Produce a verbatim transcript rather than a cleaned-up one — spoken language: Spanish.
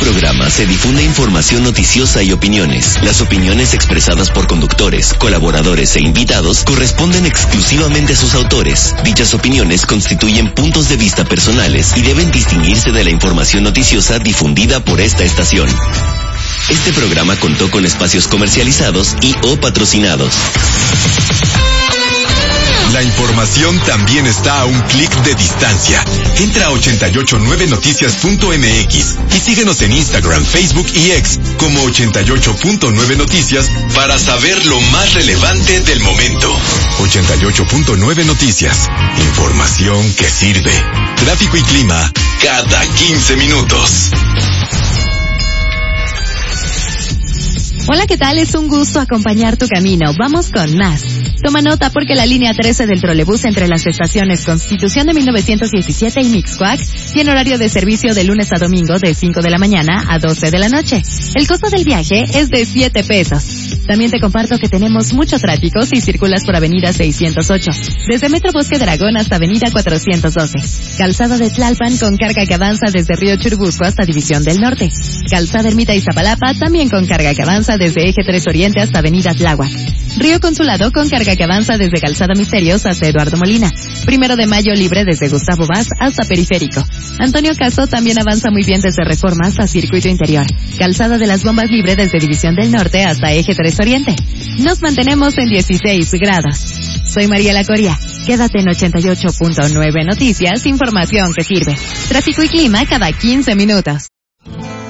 programa se difunde información noticiosa y opiniones. Las opiniones expresadas por conductores, colaboradores e invitados corresponden exclusivamente a sus autores. Dichas opiniones constituyen puntos de vista personales y deben distinguirse de la información noticiosa difundida por esta estación. Este programa contó con espacios comercializados y o patrocinados. La información también está a un clic de distancia. Entra a ochenta y ocho nueve noticias punto m x y síguenos en Instagram, Facebook y X como ochenta y ocho punto nueve noticias para saber lo más relevante del momento. ochenta y ocho punto nueve Noticias. Información que sirve. Tráfico y clima cada quince minutos. Hola, ¿qué tal? Es un gusto acompañar tu camino. Vamos con más. Toma nota porque la línea trece del trolebús entre las estaciones Constitución de mil novecientos diecisiete y Mixcoac tiene horario de servicio de lunes a domingo de cinco de la mañana a doce de la noche. El costo del viaje es de siete pesos. También te comparto que tenemos mucho tráfico si circulas por avenida seiscientos ocho, desde Metro Bosque Dragón hasta avenida cuatrocientos doce. Calzada de Tlalpan con carga que avanza desde Río Churubusco hasta División del Norte. Calzada Ermita Iztapalapa también con carga que avanza desde Eje tres Oriente hasta avenida Tláhuac. Río Consulado con carga que avanza desde Calzada Misterios hasta Eduardo Molina. Primero de Mayo libre desde Gustavo Vaz hasta Periférico. Antonio Caso también avanza muy bien desde Reforma hasta Circuito Interior. Calzada de las Bombas libre desde División del Norte hasta Eje tres Oriente. Nos mantenemos en dieciséis grados. Soy Mariela Coria. Quédate en ochenta y ocho punto nueve Noticias, información que sirve. Tráfico y clima cada quince minutos.